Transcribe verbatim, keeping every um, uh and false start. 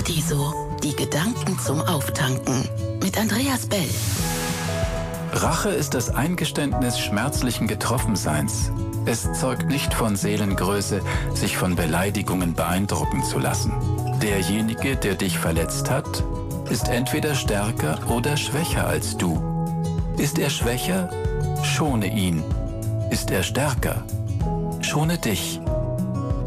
Paradiso. Die Gedanken zum Auftanken. Mit Andreas Bell. Rache ist das Eingeständnis schmerzlichen Getroffenseins. Es zeugt nicht von Seelengröße, sich von Beleidigungen beeindrucken zu lassen. Derjenige, der dich verletzt hat, ist entweder stärker oder schwächer als du. Ist er schwächer? Schone ihn. Ist er stärker? Schone dich.